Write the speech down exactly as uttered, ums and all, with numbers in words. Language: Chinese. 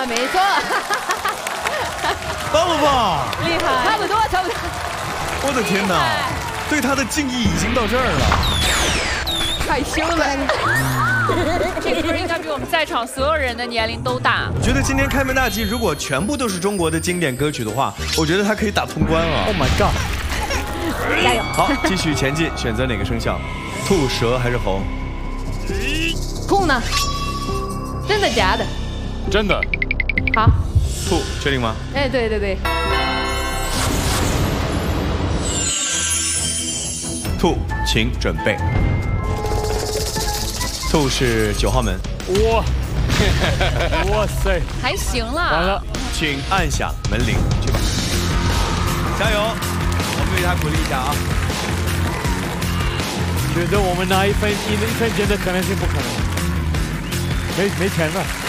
啊，没错。 棒不棒？ 厉害，差不多，差不多。 我的天哪，对他的敬意已经到这儿了。 害羞了。 这个歌应该比我们在场所有人的年龄都大。 我觉得今天开门大吉，如果全部都是中国的经典歌曲的话，我觉得他可以打通关啊 ！Oh my god！ 加油！ 好，继续前进，选择哪个生肖？兔、蛇还是猴？ 兔呢？真的假的？ 真的。 好。 兔，确定吗？ 哎，对对对。 兔，请准备。兔是九号门。 哇！哇塞！ 还行啦。 完了， 请按响门铃，去吧。加油！我们为他鼓励一下啊！ 觉得我们拿一分一一分钱的可能性不可能，没没钱了。